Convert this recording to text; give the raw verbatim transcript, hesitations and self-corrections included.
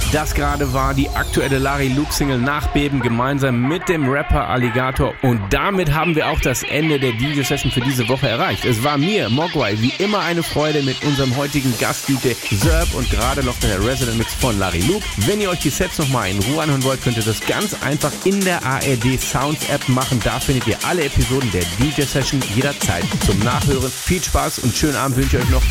Das gerade war die aktuelle Larry Luke Single Nachbeben gemeinsam mit dem Rapper Alligator. Und damit haben wir auch das Ende der D J-Session für diese Woche erreicht. Es war mir, Mogwai, wie immer eine Freude mit unserem heutigen Gast D J Zerb und gerade noch der Resident Mix von Larry Luke. Wenn ihr euch die Sets nochmal in Ruhe anhören wollt, könnt ihr das ganz einfach in der A R D Sounds App machen. Da findet ihr alle Episoden der D J-Session jederzeit zum Nachhören. Viel Spaß und schönen Abend wünsche ich euch noch.